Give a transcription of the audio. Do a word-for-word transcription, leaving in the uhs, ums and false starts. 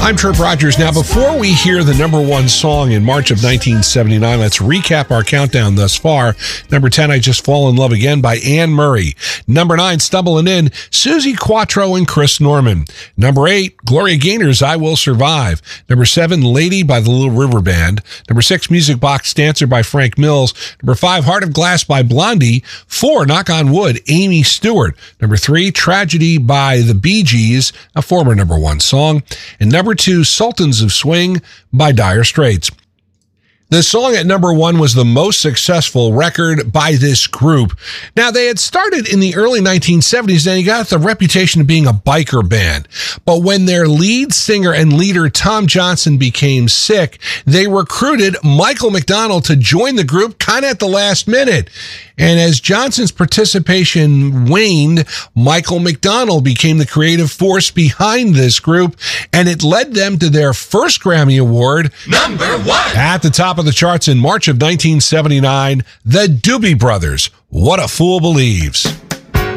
I'm Trip Rogers. Now, before we hear the number one song in March of nineteen seventy-nine, let's recap our countdown thus far. Number ten, I Just Fall in Love Again by Anne Murray. Number nine, stumbling in, Suzi Quatro and Chris Norman. Number eight, Gloria Gaynor's I Will Survive. Number seven, Lady by the Little River Band. Number six, Music Box Dancer by Frank Mills. Number five, Heart of Glass by Blondie. Four, Knock on Wood, Amy Stewart. Number three, Tragedy by the Bee Gees, a former number one song. And number two, Sultans of Swing by Dire Straits. The song at number one was the most successful record by this group. Now, they had started in the early nineteen seventies, and they got the reputation of being a biker band. But when their lead singer and leader, Tom Johnson, became sick, they recruited Michael McDonald to join the group kind of at the last minute. And as Johnson's participation waned, Michael McDonald became the creative force behind this group, and it led them to their first Grammy Award. Number one! At the top of the charts in March of nineteen seventy-nine, the Doobie Brothers, What a Fool Believes.